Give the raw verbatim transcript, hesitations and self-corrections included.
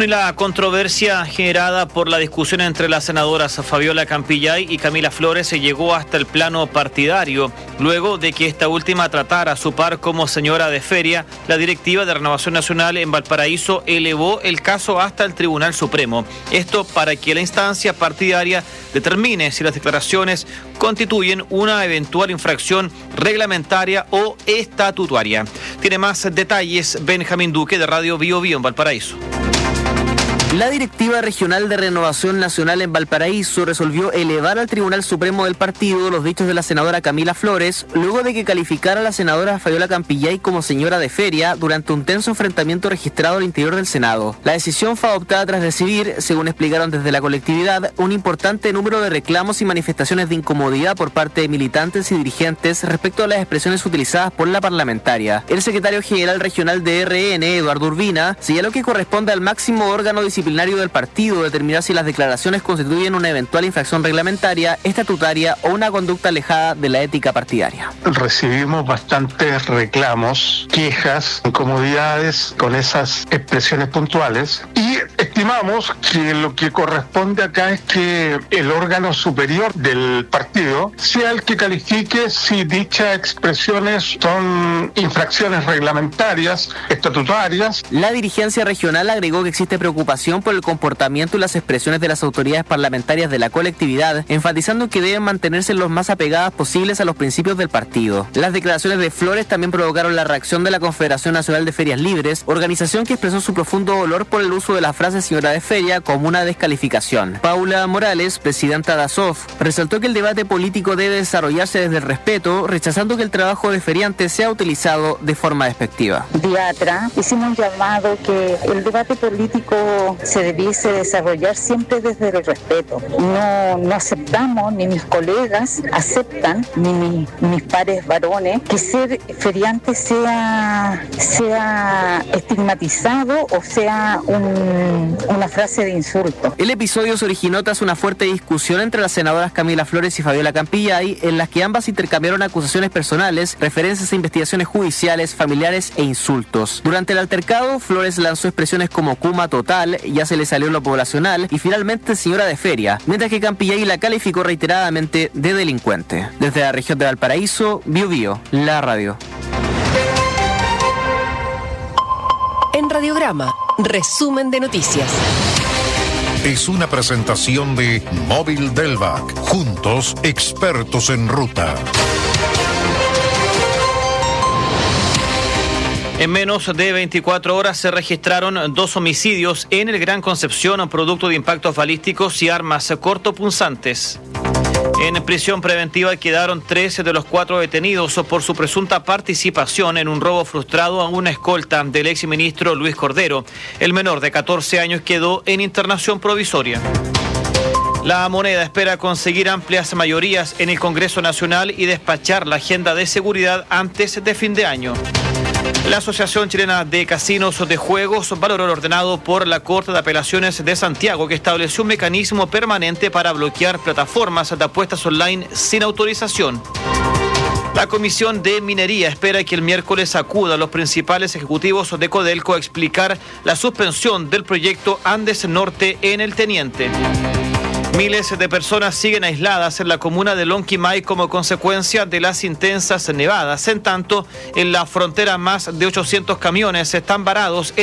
Bueno, y la controversia generada por la discusión entre las senadoras Fabiola Campillay y Camila Flores se llegó hasta el plano partidario, luego de que esta última tratara a su par como señora de feria. La directiva de Renovación Nacional en Valparaíso elevó el caso hasta el Tribunal Supremo. Esto para que la instancia partidaria determine si las declaraciones constituyen una eventual infracción reglamentaria o estatutaria. Tiene más detalles Benjamín Duque de Radio Bio Bio en Valparaíso. La Directiva Regional de Renovación Nacional en Valparaíso resolvió elevar al Tribunal Supremo del partido los dichos de la senadora Camila Flores, luego de que calificara a la senadora Fabiola Campillay como señora de feria durante un tenso enfrentamiento registrado al interior del Senado. La decisión fue adoptada tras recibir, según explicaron desde la colectividad, un importante número de reclamos y manifestaciones de incomodidad por parte de militantes y dirigentes respecto a las expresiones utilizadas por la parlamentaria. El secretario general regional de R N, Eduardo Urbina, señaló que corresponde al máximo órgano disciplinario disciplinario del partido determinar si las declaraciones constituyen una eventual infracción reglamentaria, estatutaria o una conducta alejada de la ética partidaria. Recibimos bastantes reclamos, quejas, incomodidades con esas expresiones puntuales y estimamos que lo que corresponde acá es que el órgano superior del partido sea el que califique si dichas expresiones son infracciones reglamentarias, estatutarias. La dirigencia regional agregó que existe preocupación por el comportamiento y las expresiones de las autoridades parlamentarias de la colectividad, enfatizando que deben mantenerse los más apegadas posibles a los principios del partido. Las declaraciones de Flores también provocaron la reacción de la Confederación Nacional de Ferias Libres, organización que expresó su profundo dolor por el uso de la frase señora de feria como una descalificación. Paula Morales, presidenta de ASOF, resaltó que el debate político debe desarrollarse desde el respeto, rechazando que el trabajo de feriante sea utilizado de forma despectiva. Día atrás hicimos un llamado que el debate político se debiese desarrollar siempre desde el respeto. No, no aceptamos, ni mis colegas aceptan, ni mi, mis pares varones, que ser feriante sea, sea estigmatizado o sea un, una frase de insulto. El episodio se originó tras una fuerte discusión entre las senadoras Camila Flores y Fabiola Campillay, en las que ambas intercambiaron acusaciones personales, referencias a investigaciones judiciales, familiares e insultos. Durante el altercado, Flores lanzó expresiones como Kuma total, ya se le salió lo poblacional y finalmente señora de feria, mientras que Campillay la calificó reiteradamente de delincuente. Desde la región de Valparaíso, Bio Bio, la radio. En Radiograma, resumen de noticias. Es una presentación de Móvil Delvac. Juntos, expertos en ruta. En menos de veinticuatro horas se registraron dos homicidios en el Gran Concepción, producto de impactos balísticos y armas cortopunzantes. En prisión preventiva quedaron trece de los cuatro detenidos por su presunta participación en un robo frustrado a una escolta del exministro Luis Cordero. El menor de catorce años quedó en internación provisoria. La Moneda espera conseguir amplias mayorías en el Congreso Nacional y despachar la agenda de seguridad antes de fin de año. La Asociación Chilena de Casinos de Juegos valoró el ordenado por la Corte de Apelaciones de Santiago, que estableció un mecanismo permanente para bloquear plataformas de apuestas online sin autorización. La Comisión de Minería espera que el miércoles acuda a los principales ejecutivos de Codelco a explicar la suspensión del proyecto Andes Norte en el Teniente. Miles de personas siguen aisladas en la comuna de Lonquimay como consecuencia de las intensas nevadas. En tanto, en la frontera más de ochocientos camiones están varados en